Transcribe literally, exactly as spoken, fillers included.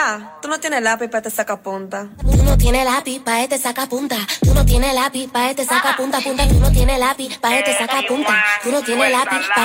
¿Verdad? Tú no tienes lápiz para este sacapunta. Tú no tienes lápiz pa' este sacapunta. Tú no tienes lápiz pa' este sacapunta, punta. Tú no tienes lápiz pa' este sacapunta. Tú no tienes lápiz pa'